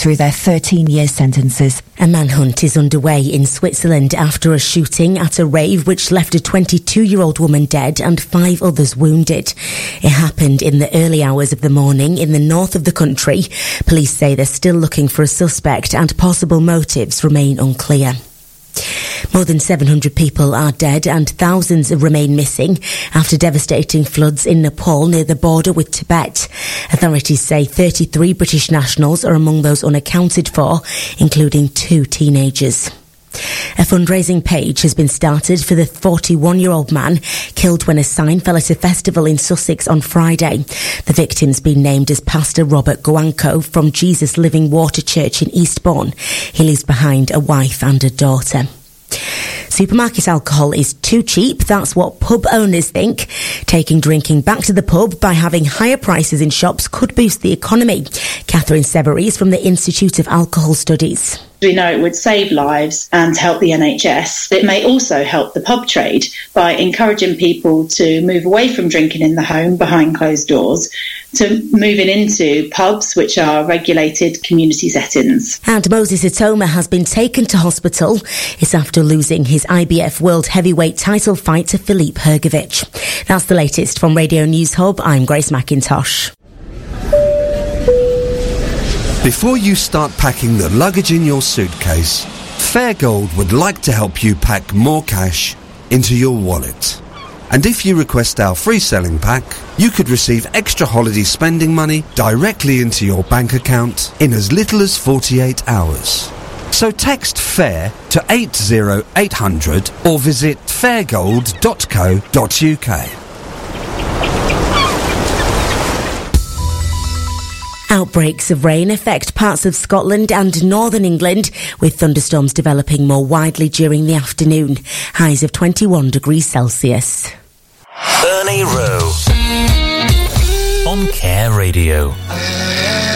through their 13-year sentences. A manhunt is underway in Switzerland after a shooting at a rave which left a 22-year-old woman dead and 5 others wounded. It happened in the early hours of the morning in the north of the country. Police say they're still looking for a suspect and possible motives remain unclear. More than 700 people are dead and thousands remain missing after devastating floods in Nepal near the border with Tibet. Authorities say 33 British nationals are among those unaccounted for, including 2 teenagers. A fundraising page has been started for the 41-year-old man killed when a sign fell at a festival in Sussex on Friday. The victim's been named as Pastor Robert Guanco from Jesus Living Water Church in Eastbourne. He leaves behind a wife and a daughter. Supermarket alcohol is too cheap, that's what pub owners think. Taking drinking back to the pub by having higher prices in shops could boost the economy. Catherine Severies from the Institute of Alcohol Studies. We know it would save lives and help the NHS. It may also help the pub trade by encouraging people to move away from drinking in the home behind closed doors to moving into pubs, which are regulated community settings. And Moses Atoma has been taken to hospital. It's after losing his IBF World Heavyweight title fight to Filip Hrgović. That's the latest from Radio News Hub. I'm Grace McIntosh. Before you start packing the luggage in your suitcase, Fairgold would like to help you pack more cash into your wallet. And if you request our free selling pack, you could receive extra holiday spending money directly into your bank account in as little as 48 hours. So text FAIR to 80800 or visit fairgold.co.uk. Outbreaks of rain affect parts of Scotland and northern England, with thunderstorms developing more widely during the afternoon. Highs of 21 degrees Celsius. Ernie Rowe on Care Radio.